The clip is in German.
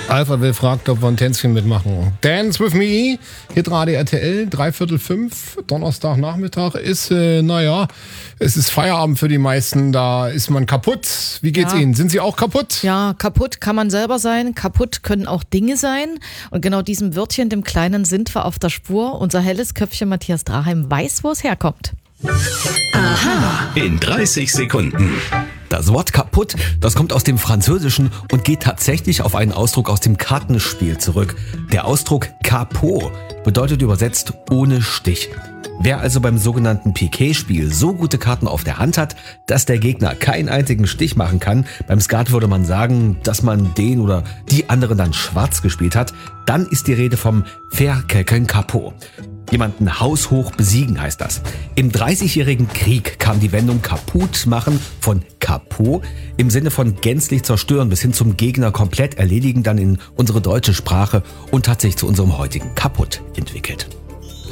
Alphaville fragt, ob wir ein Tänzchen mitmachen. Dance with me, Hitradio RTL, 4:45, Donnerstagnachmittag ist, es ist Feierabend für die meisten, da ist man kaputt. Wie geht's Ihnen? Sind Sie auch kaputt? Ja, kaputt kann man selber sein, kaputt können auch Dinge sein. Und genau diesem Wörtchen, dem Kleinen, sind wir auf der Spur. Unser helles Köpfchen Matthias Draheim weiß, wo es herkommt. Aha. In 30 Sekunden. Das Wort kaputt, das kommt aus dem Französischen und geht tatsächlich auf einen Ausdruck aus dem Kartenspiel zurück. Der Ausdruck Capot bedeutet übersetzt ohne Stich. Wer also beim sogenannten Piquet-Spiel so gute Karten auf der Hand hat, dass der Gegner keinen einzigen Stich machen kann, beim Skat würde man sagen, dass man den oder die anderen dann schwarz gespielt hat, dann ist die Rede vom Faire quelqu'un capot. Jemanden haushoch besiegen heißt das. Im 30-jährigen Krieg kam die Wendung kaputt machen von Capot im Sinne von gänzlich zerstören bis hin zum Gegner komplett erledigen dann in unsere deutsche Sprache und hat sich zu unserem heutigen kaputt entwickelt.